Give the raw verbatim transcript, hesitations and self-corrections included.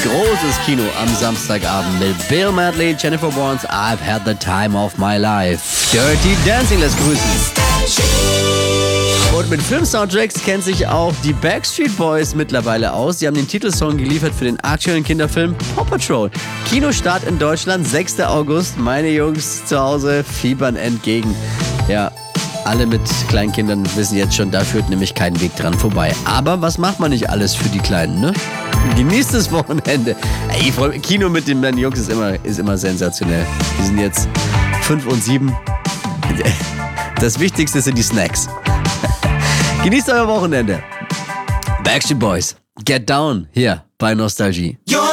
Großes Kino am Samstagabend mit Bill Medley, Jennifer Barnes, I've had the time of my life. Dirty Dancing lässt grüßen. Und mit Film-Soundtracks kennt sich auch die Backstreet Boys mittlerweile aus. Sie haben den Titelsong geliefert für den aktuellen Kinderfilm Paw Patrol. Kinostart in Deutschland, sechster August. Meine Jungs zu Hause fiebern entgegen. Ja, alle mit Kleinkindern wissen jetzt schon, da führt nämlich kein Weg dran vorbei. Aber was macht man nicht alles für die Kleinen, ne? Genießt das Wochenende. Ey, ich freu mich. Kino mit den meinen Jungs ist immer, ist immer sensationell. Die sind jetzt fünf und sieben. Das Wichtigste sind die Snacks. Genießt euer Wochenende. Backstreet Boys, Get Down hier bei Nostalgie.